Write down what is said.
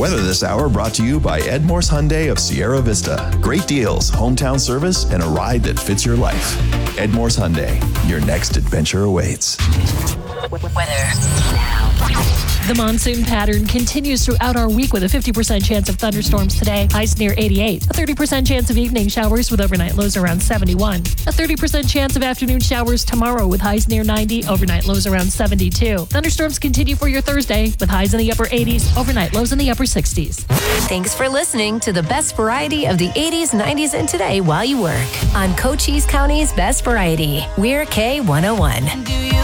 Weather this hour brought to you by Edmore's Hyundai of Sierra Vista. Great deals, hometown service, and a ride that fits your life. Edmore's Hyundai, your next adventure awaits. Weather now. The monsoon pattern continues throughout our week with a 50% chance of thunderstorms today, highs near 88. A 30% chance of evening showers with overnight lows around 71. A 30% chance of afternoon showers tomorrow with highs near 90, overnight lows around 72. Thunderstorms continue for your Thursday with highs in the upper 80s, overnight lows in the upper 60s. Thanks for listening to the best variety of the 80s, 90s, and today while you work on Cochise County's Best Variety. We're K101.